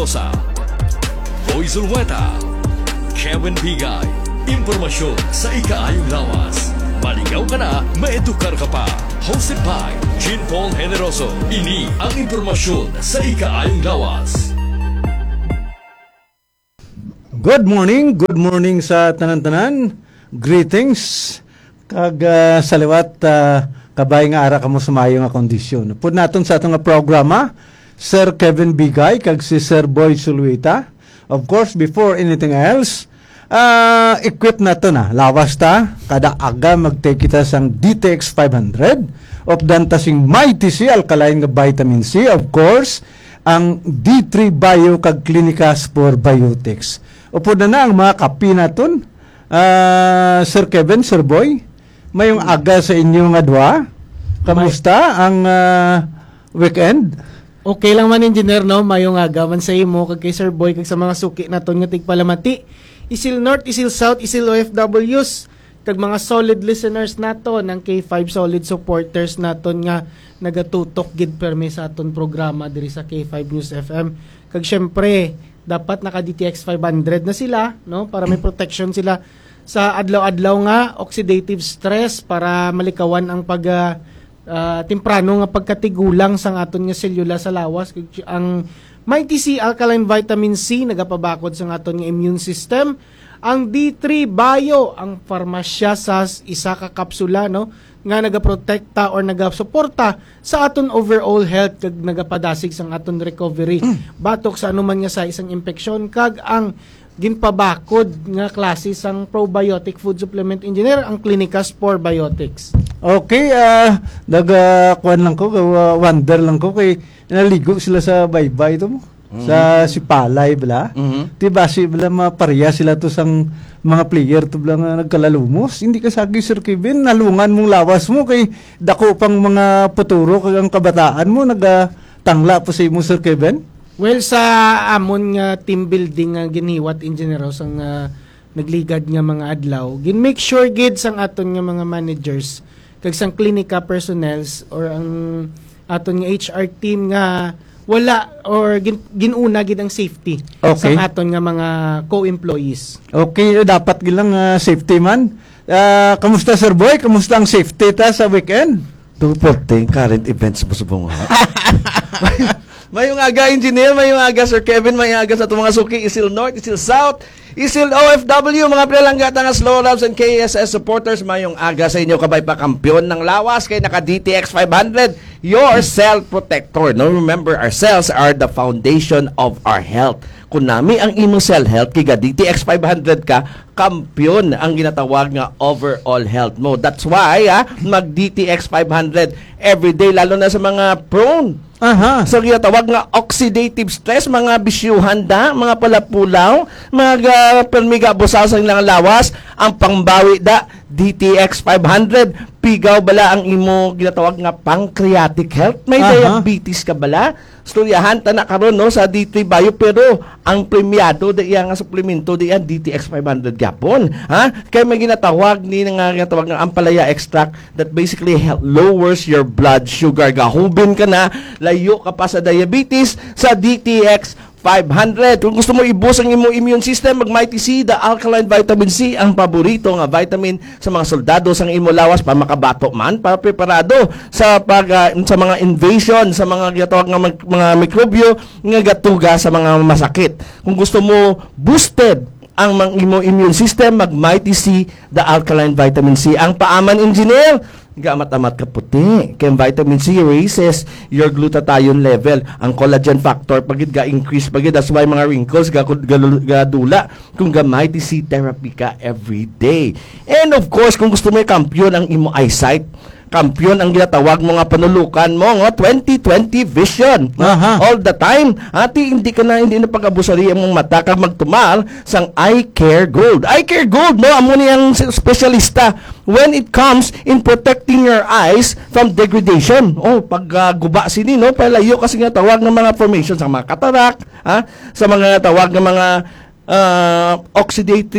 Sa Boy Zulweta, Kevin Bigay, impormasyon sa ikaayong lawas. Maligaw ka na, maedukar ka pa. Hosted by Jean Paul Generoso. Ini ang impormasyon sa ikaayong lawas. Good morning sa tanan-tanan. Greetings. Kag saliwat kabay nga ara kamo sa mayo nga kondisyon. Pud naton sa atong programa Sir Kevin Bigay kag si Sir Boy Zulweta. Of course, before anything else, equip na to na. Lawas ta, kada aga mag-take kita sang DTX 500 of dantasing Mighty C, alkaline nga vitamin C. Of course, ang D3 Bio kag Clinica Spore Biotics. Upo na ang mga kapi naton. Sir Kevin, Sir Boy, mayong aga sa inyo nga dua. Kamusta ang weekend? Okay lang man, engineer, no? Mayong aga man sa imo kag kay Sir Boy kag sa mga suki naton nga tigpalamati. Isil North, Isil South, Isil OFWs kag mga solid listeners naton, ang K5 solid supporters naton nga nagatutok gid permi sa aton programa diri sa K5 News FM. Kag syempre, dapat naka DTX 500 na sila, no? Para may protection sila sa adlaw-adlaw nga oxidative stress para malikawan ang temprano nga pagkatigulang sang aton nga selula sa lawas. Ang Mighty C alkaline vitamin C nagapabakod sa aton nga immune system. Ang D3 Bio ang farmasya sa isa ka kapsula, no, nga nagaprotekta or nagasuporta sa aton overall health kag nagapadasig sang aton recovery batok sa anuman nga sa isang infeksyon. Kag ang ginpabakod nga klase sang probiotic food supplement engineer ang Clinica Spore Biotics. Okay, kuan lang ko, wonder lang ko kay naligo sila sa baybay to mo. Sa Sipalay bala. Diba si bala maparya sila to sang mga player to bala nga nagkalalumos. Hindi ka sagi Sir Kevin, nalungan mong lawas mo kay dako pang mga puturo kag ang kabataan mo nagatangla po sa imo Sir Kevin. Well, sa amon nga team building nga giniwat engineer sang nagligad nga mga adlaw, gin make sure gid sang aton nga mga managers kag sang klinika personnels or ang aton nga HR team nga wala or ginuna gid ang safety sang aton nga mga co-employees. Okay, dapat gilang safety man. Kamusta Sir Boy? Kamusta ang safety ta sa weekend? Tuporting current events mo sa bunga. Mayong aga, engineer, mayong aga, Sir Kevin, mayong aga sa itong mga suki, Isil North, Isil South, Isil OFW, mga prelanggata nga Slow Labs and KSS supporters, mayong aga sa inyo, kabay pa kampiyon ng lawas, kay naka DTX 500, your cell protector. No, remember, our cells are the foundation of our health. Kung nami ang imong cell health, kiga DTX 500 ka, kampiyon ang ginatawag nga overall health mo. That's why, mag DTX 500 everyday, lalo na sa mga prone sa ginatawag nga oxidative stress, mga bisyuhan da, mga palapulaw, mga permiga busaw sa ilang lawas, ang pangbawi da, DTX 500, pigaw bala ang imo ginatawag nga pancreatic health, may diabetes ka bala, storyahan ta na karon no sa D3 Bio, pero ang premiado da iya nga suplemento da iya DTX 500 gapon, kay may ginatawag ni nga ginatawag nga ampalaya extract that basically lowers your blood sugar. Gahubin ka na, layo ka pa sa diabetes sa DTX 500. Kung gusto mo i-boost ang imong immune system, mag Mighty C, the alkaline vitamin C, ang paborito nga vitamin sa mga soldado sang imo lawas para makabato man, para preparado sa sa mga invasion, sa mga ginatawag nga mga mikrobyo nga gatuga sa mga masakit. Kung gusto mo boosted ang imong immune system, mag Mighty C, the alkaline vitamin C, ang paaman engineer. Gamat-amat ka puti. Kaya vitamin C raises your glutathione level. Ang collagen factor, pagid ga-increase pagid. That's why mga wrinkles gadula kung gamay C therapy ka every day. And of course, kung gusto mo kampiyon ang imo eyesight, kampiyon ang ginatawag mo nga panulukan mo nga 20/20 vision. All the time. Hindi na pag-abusari ang mong mata kag magtumal sang Eye Care Gold. Eye Care Gold, no, amo niyang specialista when it comes in protecting your eyes from degradation. Pag guba sini, no, palayo kasi nga tawag ng mga formation sa mga cataract, sa mga tawag ng mga oxidative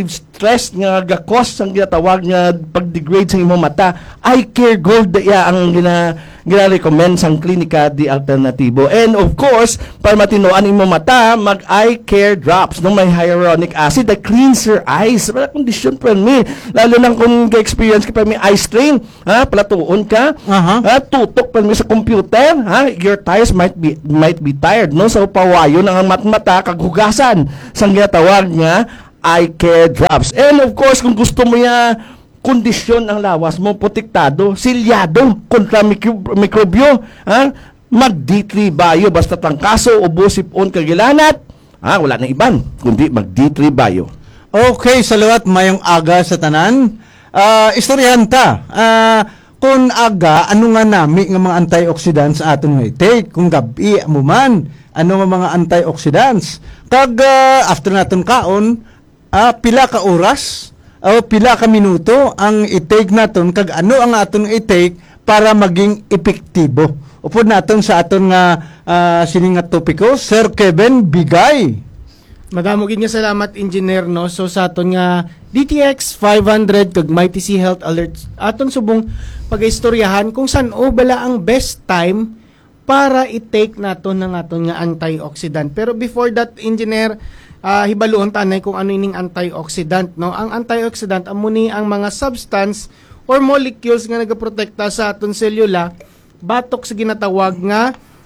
stress nga gakos ang ginatawag nga pag-degrade sa imong mata, eye care gold ya ang gina-recommend sang klinika di alternatibo. And of course, para matinuan imong mata, mag eye care drops no may hyaluronic acid that cleans your eyes. Wala kondisyon pa mi. Lalo nang kung ga-experience ka pa mi eye strain, ha, palatuon ka, ha, tutok pa mi sa computer, ha, your eyes might be tired no, so pawayon ang mata kaghugasan sang ginatawag nga eye care drops. And of course, kung gusto mo ya kondisyon ang lawas mo, protektado, silyado kontra mikrobyo, ha? Mag D3 Bio, basta trangkaso o busipon kagilanat, ha? Wala na iban, kundi mag D3 Bio. Okay, salawat mayong aga sa tanan. Istoryahan ta. Kung aga, ano nga nami nga mga antioxidants aton nga i-take? Kung gabi mo man, ano nga mga antioxidants? Kag after naton kaon, pila ka oras o pila ka minuto ang i-take naton kag ano ang aton i-take para maging epektibo. Upod naton sa aton nga sining nga topiko, Sir Kevin Bigay. Madamo gid nga salamat engineer no. So sa aton nga DTX 500 kag Mighty Sea Health Alerts aton subong pag-istoryahan kung saan bala ang best time para i-take naton ng aton nga antioxidant. Pero before that engineer, hibaluon tanay kung ano ining antioxidant no. Ang antioxidant amo ni ang mga substance or molecules nga nagaprotekta sa aton selula batok sa ginatawag nga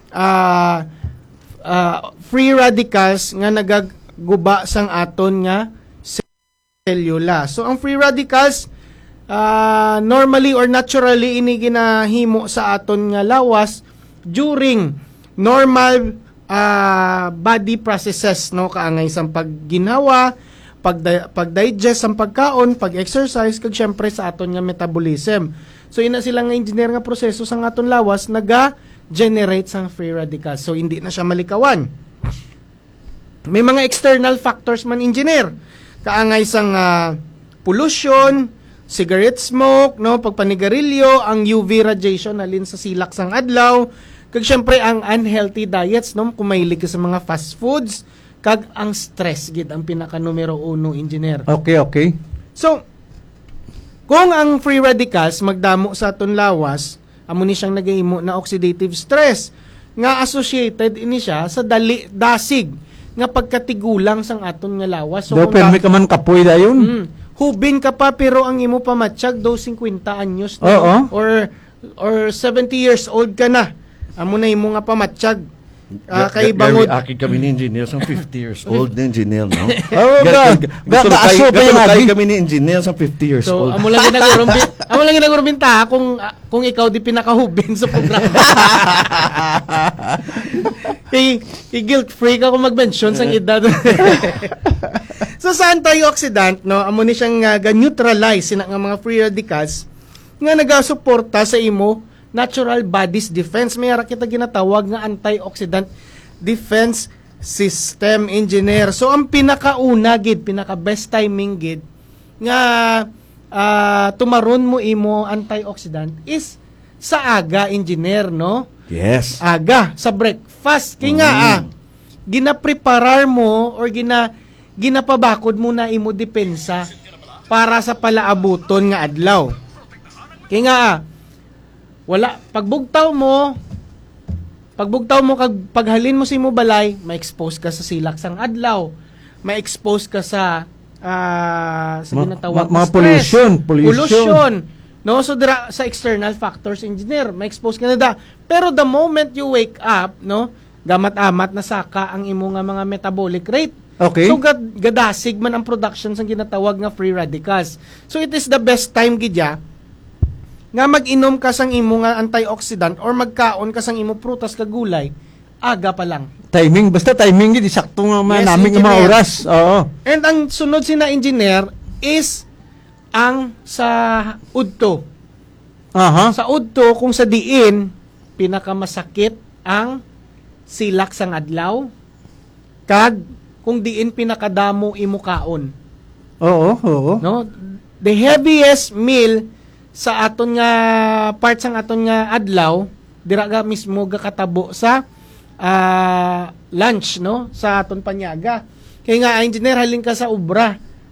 free radicals nga nagaguba sang aton nga selula. So ang free radicals normally or naturally ini ginahimo sa aton nga lawas during normal body processes no, kaangay sang pagginhawa, pag-digest ang pagkaon, pag-exercise kag syempre sa aton nga metabolism. So ina sila nga engineer nga proseso sa aton lawas naga-generate sang free radicals. So hindi na siya malikawan. May mga external factors man engineer. Kaangay sang pollution, cigarette smoke, no, pagpanigarilyo, ang UV radiation alin sa silak sang adlaw, kag syempre ang unhealthy diets no, kumahilig ka sa mga fast foods, kag ang stress gid ang pinaka numero 1 engineer. Okay. So kung ang free radicals magdamo sa aton lawas, amo ni siyang nagahimo na oxidative stress nga associated ini siya sa dasig nga pagkatigulang sang aton nga lawas. So permi ka man kapoy dayon. Hubin ka pa pero ang imo pamatsyag do 50 anyos no? or 70 years old ka na. Amo na imo nga pamatsyag. Kay bangod. Aki kami ni engineer, sang 50 years old na engineer, no? Aso pa yung agi. Kami ni engineer, sang 50 years old. So, amo lang ginagurumbi ta kung ikaw di pinakahubin sa programa. Guilt free ka kung mag-mention sang edad. So, sa antioxidant, no, amo ni siyang ga-neutralize sina nga mga free radicals nga nagasuporta sa imo natural body's defense. May ara kita ginatawag nga antioxidant defense system engineer. So ang pinakauna gid, pinaka best timing gid nga tumaron mo imo antioxidant is sa aga engineer no. Yes. Aga sa breakfast kay nga ginapreparar mo or ginapabakod mo na imo depensa para sa palaabuton nga adlaw. Kay nga wala pagbugtaw mo kag paghalin mo sa imo balay, ma-expose ka sa silak sang adlaw, ma-expose ka sa ginatawag mga stress, pollution. No, so dira sa external factors engineer, ma-expose ka na da. Pero the moment you wake up, no, gamat-amat na saka ang imo nga mga metabolic rate. Okay. So gadasig man ang production sang ginatawag nga free radicals. So it is the best time gidya nga mag-inom ka sang imo nga antioxidant or magkaon ka sang imo prutas kag gulay, aga pa lang. Timing, basta timing gid sakto nga namin nga mga oras. Oo. And ang sunod sina engineer is ang sa udto. Sa udto kung sa diin pinakamasakit ang silak sang adlaw kag kung diin pinakadamo imo kaon. Oo. No? The heaviest meal sa aton nga parts ang aton nga adlaw dira ga mismo ga katabo sa lunch no sa aton panyaga. Kay nga engineer halin ka sa ubra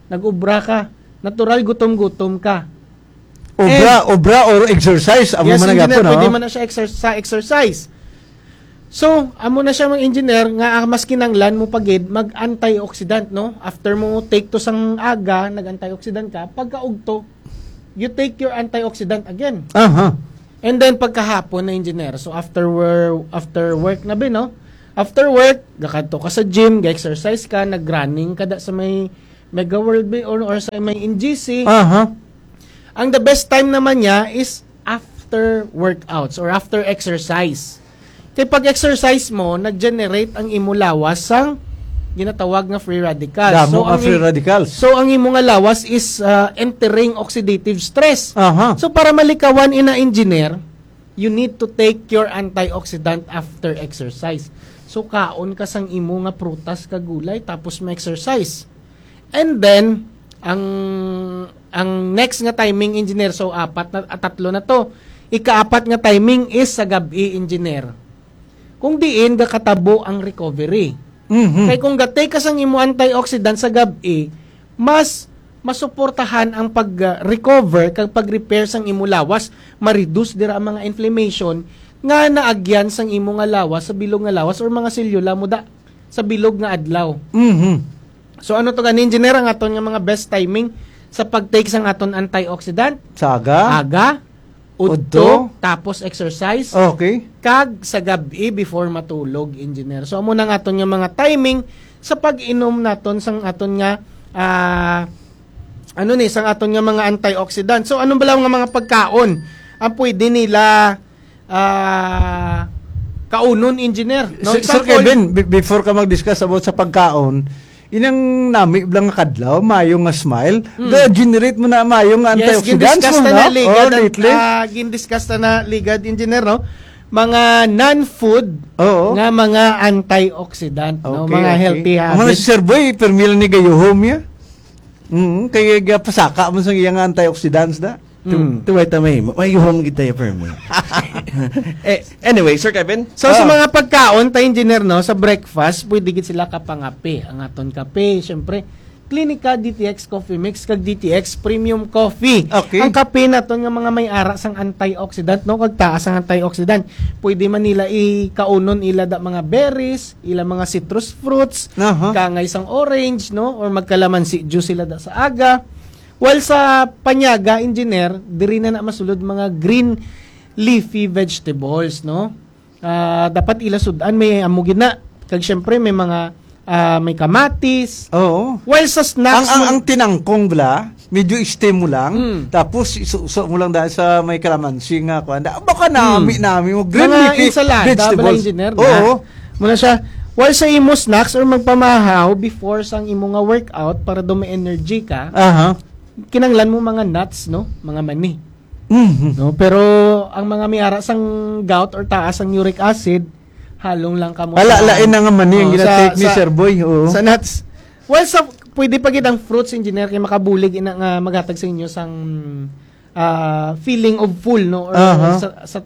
nag-ubra ka, natural gutom-gutom ka. Obra or exercise, amo Yes, man engineer, nagapo, no? pwede man na siya sa exercise. So, amo na siya mga engineer nga mas kinanglan mo pagid mag-antioxidant, no? After mo take to sang aga, nag-antioxidant ka, pagkaugto, you take your antioxidant again. Aha. And then pagkahapon na engineer. So after work na ba, no? After work, gakadto ka sa gym, ga-exercise ka, nag-running ka sa may Mega World or sa may NGC. Aha. Ang the best time naman niya is after workouts or after exercise. Kaya pag exercise mo, nag-generate ang imo lawas sang ginatawag nga free radicals. Damo ang free radicals. So ang imo nga lawas is entering oxidative stress. Aha. So para malikawan ina engineer, you need to take your antioxidant after exercise. So kaon ka sang imo nga prutas ka gulay tapos ma-exercise. And then ang next nga timing engineer, so tatlo na to. Ikaapat nga timing is sa gabi engineer. Kung diin gakatabo ang recovery. Mhm. Kaya kung gatay ka sang imo antioxidant sa gabi, mas masuportahan ang pag-recover kag pag-repair sang imo lawas, ma-reduce dira ang mga inflammation nga naagyan sang imo nga lawas sa bilog nga lawas or mga selula mo da sa bilog nga adlaw. Mhm. So ano to ganin engineer ang aton nga mga best timing sa pag-take sang aton antioxidant? Saga. Aga, udto, tapos exercise, Okay. kag sa gabi before matulog engineer. So amo na nga aton nga mga timing sa pag-inom naton sang aton nga sang aton nga mga antioxidant. So ano ba lang nga mga pagkaon ang pwede nila kaunon engineer, no? Sir Kevin, before ka mag-discuss about sa pagkaon, inang nami lang nga kadlaw, mayo nga smile, generate mo na mayo nga antioxidants gin-discuss mo, na no? ligad, lately. gin-discuss na ligad engineer, no? Mga non-food Oo. nga mga antioxidant, no? Mga healthy Mga habits. si Sir Boy, permil ni gayuhom ya. Kaya pasaka mo sa iyang antioxidants da. Tuway tamay, may home kita ya mo. Anyway, Sir Kevin. So sa mga pagkaon ta engineer, no, sa breakfast pwede gid sila kapangape. Ang aton kape, syempre Clinica DTX Coffee Mix kag DTX Premium Coffee. Okay. Ang kape naton nga mga may ara sang antioxidant, no, kag taas ang antioxidant. Pwede man nila ikaunon ila da mga berries, ila mga citrus fruits, Aha. kangay sang orange, no, or magkalamansi juice sila da sa aga. While sa panyaga engineer, diri na masulod mga green leafy vegetables, no. Dapat ila sudan may amugid na. Kag syempre may mga may kamatis. Oo. While sa snacks Ang tinangkong bla, medyo steam mo lang, tapos isuso mo lang dahil sa may kalamansi nga kuanda. Baka nami mo green mga leafy ensalada, vegetables. bala engineer na. Oo. Muna siya, while sa imo snacks or magpamahaw before sang imo nga workout para do may energy ka, Aha. kinanglan mo mga nuts, no, mga mani. Mhm. No, pero ang mga miara sang gout or taas ang uric acid, halong lang kamo. Lain na nga mani ang Oo, ginatake ni Sir Boy. Oo. Sa nuts. Well, pwede pa gid ang fruits engineer kay makabulig ina nga maghatag sa inyo sang feeling of full, no, or Aha.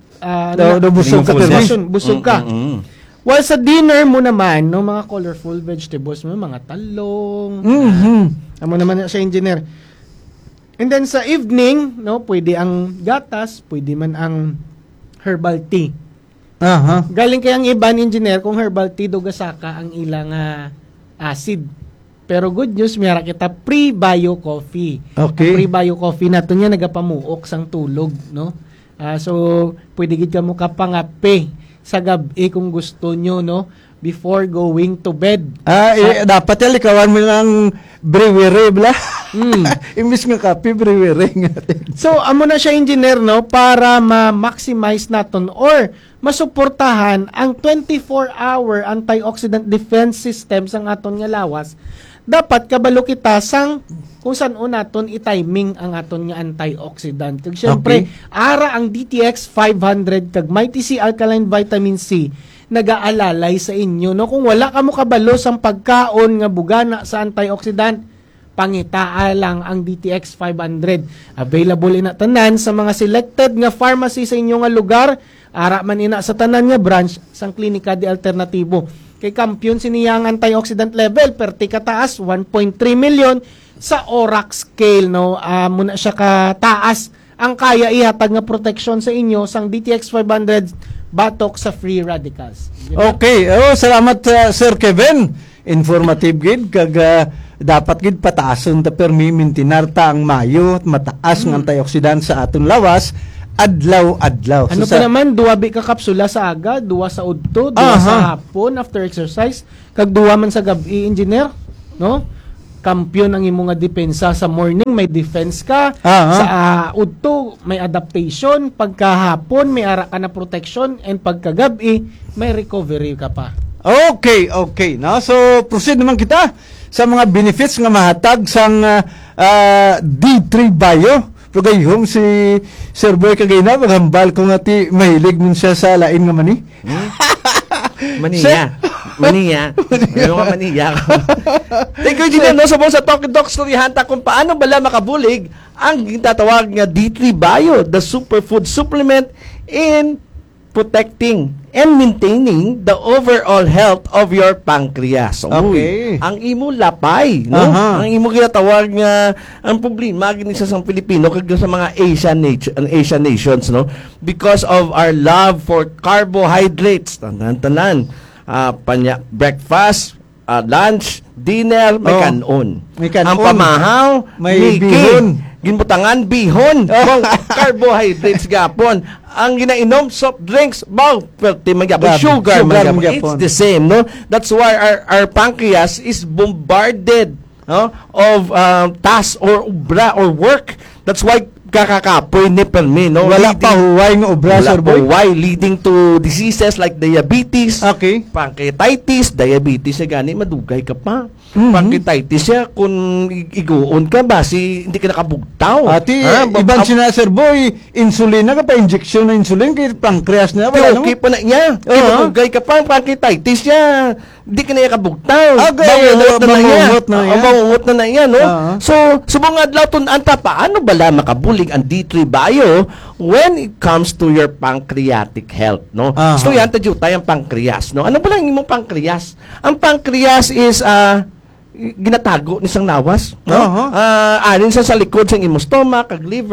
Busog ka busog ka. While sa dinner mo naman, no, mga colorful vegetables mo, mga talong. Amo naman sa engineer. And then sa evening, no, pwede ang gatas, pwede man ang herbal tea. Aha. Galing kayang iban engineer kung herbal tea dugasaka ang ilang acid. Pero good news, mayara kita pre-bio coffee. Okay. Ang pre-bio coffee nato niya nagapamuok sang tulog, no? So pwede gid ka mo kapangape sa gabi kung gusto nyo, no? Before going to bed. Dapat yan, likawan mo lang brewery, bla. Imbis nga kape, brewery nga. So, amo na siya engineer, no, para ma-maximize naton or masuportahan ang 24-hour antioxidant defense system sang aton nga lawas. Dapat kabalo kita sang kung saan naton i-timing ang aton nga antioxidant. Kag syempre, ara ang DTX 500 kag Mighty C Alkaline Vitamin C nagaalalay sa inyo, no? Kung wala ka mo kabalo sang pagkaon nga bugana sa antioxidant, pangitaa lang ang DTX 500. Available ina tanan sa mga selected nga pharmacy sa inyo nga lugar, ara man ina sa tanan nga branch sang Klinika de Alternatibo. Kay kampiyon siniyang antioxidant level perti kataas 1.3 million sa ORAC scale no. Muna siya kataas ang kaya ihatag nga protection sa inyo sang DTX 500 batok sa free radicals. Okay. Salamat Sir Kevin. Informative gid kag dapat gid pataason ta permi mintinar ta ang mayo at mataas ng antioxidant sa aton lawas adlaw-adlaw. Ano pa naman, duwa bi ka kapsula sa aga, duwa sa udto, duwa sa hapon after exercise, kag duwa man sa gabi, engineer, no? Kampiyon ang imo nga depensa sa morning, may defense ka, sa udto may adaptation, pagkahapon may ara ka na protection, and pagkagabi may recovery ka pa. Okay. No? So, proceed naman kita sa mga benefits nga mahatag sang D3 Bio. Pagayong si Sir Boy kagay na, maghambal ko nga ti mahilig min siya sa lain nga mani. Maniya. Ano nga maniya? Thank you, Gina. No, sa Talk Doc Storyhanta kung paano bala makabulig ang ginatawag nga D3 Bio, the superfood supplement in protecting and maintaining the overall health of your pancreas. Okay. Ang imo lapay, no? Ang imo ginatawag nga ang problema gini sa Pilipino kag sa mga Asian nations, no? Because of our love for carbohydrates. Tanan. Breakfast, lunch, dinner, may kanon. Ang pamahaw, may bihon. Ginbutangan bihon, carbohydrates gapon. Ang ginainom soft drinks, perti magyapon sugar magyapon. It's the same, no? That's why our pancreas is bombarded, no, of tasks or ubra or work. That's why kakakapoy ni permi, no? Wala pa huway nga obra, Sir Boy. Why leading to diseases like diabetes, okay, pancreatitis, diabetes gani madugay ka pa. Pancreatitis siya kung iguon ka ba hindi ka nakabugtaw. Iban sina Sir Boy, insulin na ka pa, injection na insulin kay pancreas na wala. Okay pa na niya. Madugay ka pa pancreatitis siya. Hindi ka na kabugtaw. Bangungot na niya, no? So, subong adlaw tunanta paano bala makabulig ang D3 Bio when it comes to your pancreatic health, no? So, yan tayo tayo ang pancreas, no? Ano ba lang imong pancreas? Ang pancreas is ginatago ni sang lawas, no? Anin sa likod sang imong stomach,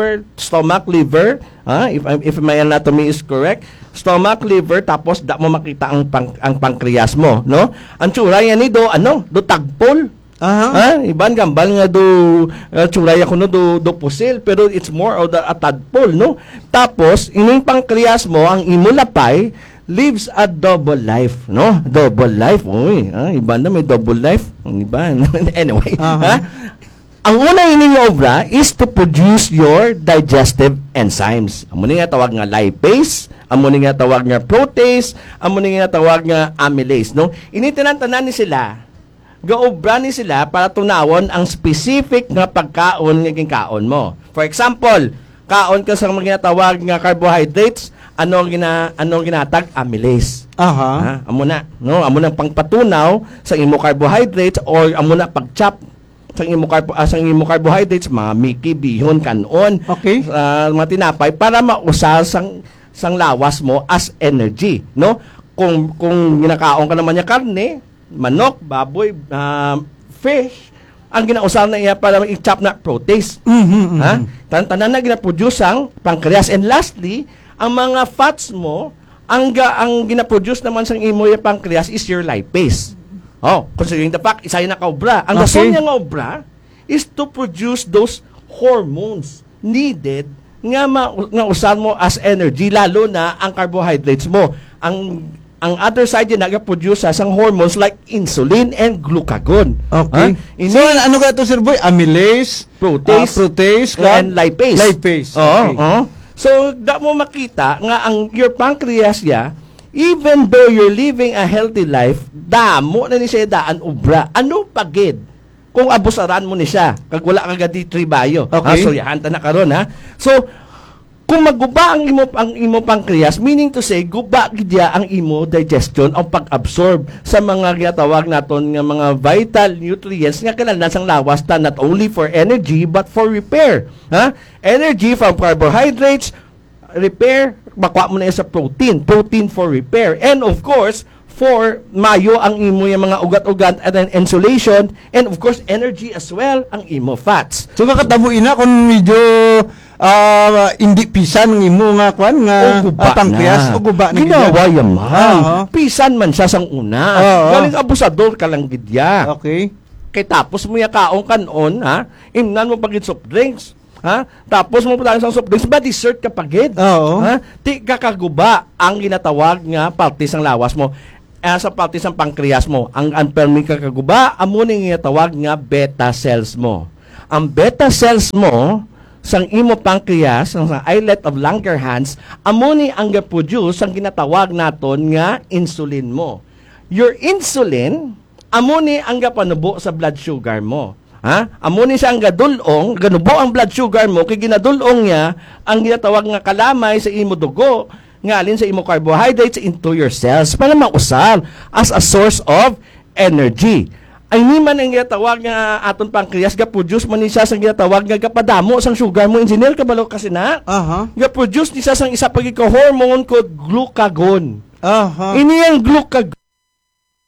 liver, if my anatomy is correct, stomach, liver, tapos mo makita ang pancreas mo, no? Ang tsura yan ni do tagpol. Iban gambal nga tsuraya ko no do pusil, pero it's more of a tadpol, no? Tapos ining pancreas mo, ang imo lapay lives a double life, no? Double life. Iba na may double life. Iba. Anyway, ang una ining obra is to produce your digestive enzymes. Amo ni nga tawag nga lipase, amo ni nga tawag nga protease, amo ni nga tawag nga amylase, no? Initinan-tanan ni sila. Gaobra ni sila para tunawon ang specific nga pagkaon nga ginkaon mo. For example, kaon ka sa mga ginatawag nga carbohydrates, ano ginatag amylase. Amo na, no? Amo nang pangpatunaw sa imo carbohydrates or amo na pagchop sa imo carbohydrates, mga miki, bihon, kanon, mga tinapay para mausal sang lawas mo as energy, no? Kung ginakaon ka naman niya karne, manok, baboy, fish, ang ginausal na iya para i-chop na protease. Tanan na gina-produce ang pancreas. And lastly, ang mga fats mo, ang gina-produce naman sa imo yung pancreas is your lipase. Considering the fact, isa yung nakaobra. Ang rason niya nga obra is to produce those hormones needed nga usal mo as energy, lalo na ang carbohydrates mo. Ang other side yun, nag-produce sang hormones like insulin and glucagon. Okay. So, ano ka ito, Sir Boy? Amylase, protease, and lipase. Okay. So, da mo makita nga your pancreas even though you're living a healthy life, damo na ni siya daan obra. Ano pagid? Kung abusaran mo ni siya, kag wala ka D3 Bio. Okay. So, yahanta na karon, So, kung maguba ang imo pancreas, meaning to say, guba gidya ang imo digestion o pag-absorb sa mga ginatawag naton nga mga vital nutrients nga kinahanglan sang lawas ta, not only for energy but for repair. Energy from carbohydrates, repair, makuha mo na sa protein for repair, and of course, for mayo ang imo yung mga ugat-ugat at then insulation and of course energy as well ang imo fats. So makatabo ina kung medyo hindi pisan ng imo nga kwan nga pankreas o guba na ginawa yaman. Oo. Pisan man siya sang una. Oo. Galing abusador ka lang gidya. Okay. Kay tapos mo ya kaong kanon ha, imnan mo pagit soft drinks. Ha? Tapos mo pa sang soft drinks, ba dessert ka pagid. Oo. Ha? Ti kakaguba ang ginatawag nga parte sang lawas mo. Sa parte sang pankreas mo. Ang unpermi kakaguba, amo ning ginatawag nga beta cells mo. Ang beta cells mo sang imo pancreas, sang islet of Langerhans, amo ni ang produce ang ginatawag naton nga insulin mo. Your insulin, amo ni ang panubo sa blood sugar mo. Ha? Amo ni siya ang gadulong, ganubo ang blood sugar mo, kay ginadulong niya ang ginatawag nga kalamay sa imo dugo, nga alin sa imo carbohydrates into your cells para mausal as a source of energy. Ay ni man ang ginatawag nga aton pancreas ga-produce man ni siya sang ginatawag nga kapadamo sang sugar mo, engineer kabalo kasi na. Aha. Ga-produce ni siya sang isa pagika hormone called glucagon. Aha. Ini ang glucagon